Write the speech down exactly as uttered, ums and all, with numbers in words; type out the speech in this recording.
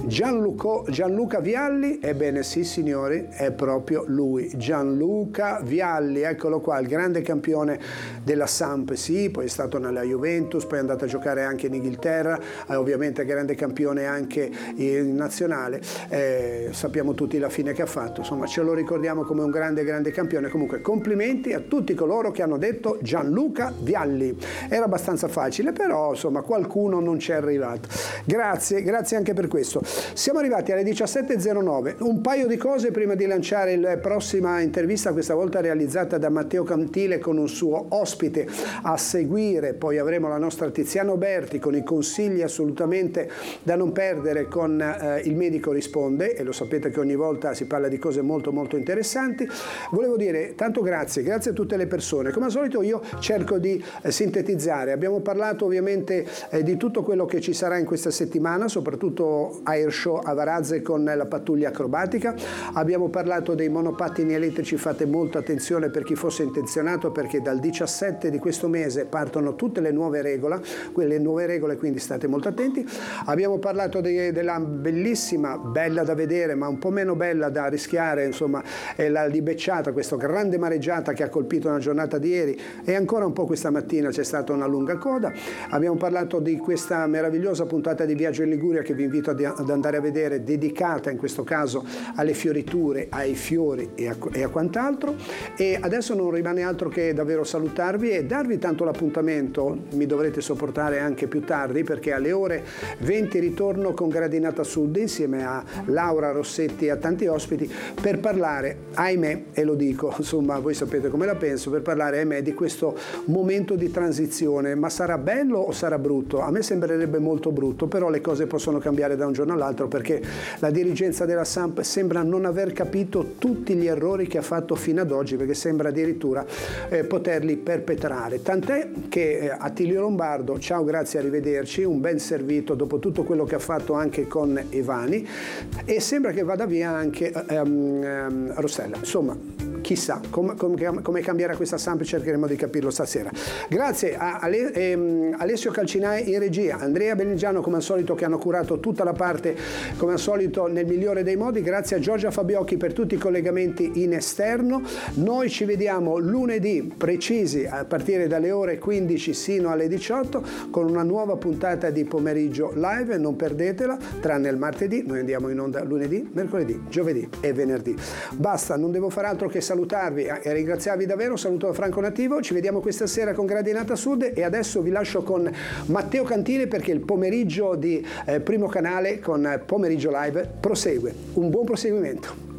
Gianluco, Gianluca Vialli, ebbene sì signori, è proprio lui, Gianluca Vialli, eccolo qua, il grande campione della Samp, sì, poi è stato nella Juventus, poi è andato a giocare anche in Inghilterra, eh, ovviamente grande campione anche in nazionale, eh, sappiamo tutti la fine che ha fatto, insomma ce lo ricordiamo come un grande grande campione. Comunque complimenti a tutti coloro che hanno detto Gianluca Vialli, era abbastanza facile, però insomma qualcuno non ci è arrivato. Grazie, grazie anche per questo. Siamo arrivati alle diciassette e zero nove, un paio di cose prima di lanciare la prossima intervista, questa volta realizzata da Matteo Cantile con un suo ospite a seguire, poi avremo la nostra Tiziana Berti con i consigli assolutamente da non perdere con eh, Il medico risponde, e lo sapete che ogni volta si parla di cose molto molto interessanti. Volevo dire tanto grazie, grazie a tutte le persone, come al solito io cerco di eh, sintetizzare, abbiamo parlato ovviamente eh, di tutto quello che ci sarà in questa settimana, soprattutto Air Show a Varazze con la pattuglia acrobatica, abbiamo parlato dei monopattini elettrici, fate molta attenzione per chi fosse intenzionato perché dal diciassette di questo mese partono tutte le nuove regole, quelle nuove regole, quindi state molto attenti. Abbiamo parlato de, della bellissima, bella da vedere ma un po' meno bella da rischiare, insomma è la di Becciata, questa grande mareggiata che ha colpito una giornata di ieri e ancora un po' questa mattina c'è stata una lunga coda. Abbiamo parlato di questa meravigliosa puntata di Viaggio in Liguria che vi invito a ad andare a vedere, dedicata in questo caso alle fioriture, ai fiori e a, e a quant'altro. E adesso non rimane altro che davvero salutarvi e darvi tanto l'appuntamento, mi dovrete sopportare anche più tardi perché alle ore venti ritorno con Gradinata Sud insieme a Laura Rossetti e a tanti ospiti per parlare, ahimè, e lo dico, insomma voi sapete come la penso, per parlare ahimè di questo momento di transizione. Ma sarà bello o sarà brutto? A me sembrerebbe molto brutto, però le cose possono cambiare da un giorno all'altro perché la dirigenza della Samp sembra non aver capito tutti gli errori che ha fatto fino ad oggi, perché sembra addirittura eh, poterli perpetrare, tant'è che eh, Attilio Lombardo, ciao, grazie, arrivederci, un ben servito dopo tutto quello che ha fatto anche con Ivani, e sembra che vada via anche ehm, ehm, Rossella, insomma chissà come, come, come cambierà questa Samp, cercheremo di capirlo stasera. Grazie a Ale, ehm, Alessio Calcinai in regia, Andrea Benigiano come al solito che hanno curato tutta la parte come al solito nel migliore dei modi, grazie a Giorgia Fabiocchi per tutti i collegamenti in esterno. Noi ci vediamo lunedì precisi a partire dalle ore quindici sino alle diciotto con una nuova puntata di Pomeriggio Live, non perdetela, tranne il martedì, noi andiamo in onda lunedì, mercoledì, giovedì e venerdì. Basta, non devo fare altro che salutarvi e ringraziarvi davvero. Saluto da Franco Nativo, ci vediamo questa sera con Gradinata Sud e adesso vi lascio con Matteo Cantile perché il pomeriggio di eh, Primo Canale con Pomeriggio Live prosegue. Un buon proseguimento.